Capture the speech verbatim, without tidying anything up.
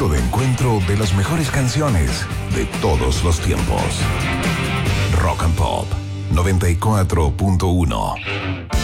punto de encuentro de las mejores canciones de todos los tiempos. Rock and Pop noventa y cuatro punto uno.